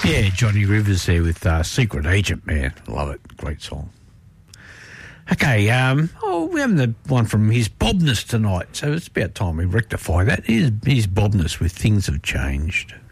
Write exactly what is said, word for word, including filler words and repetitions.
Yeah, Johnny Rivers there with uh, Secret Agent, man. Love it. Great song. Okay, um, oh, we're having the one from his Bobness tonight, so it's about time we rectify that. Here's, here's Bobness with Things Have Changed.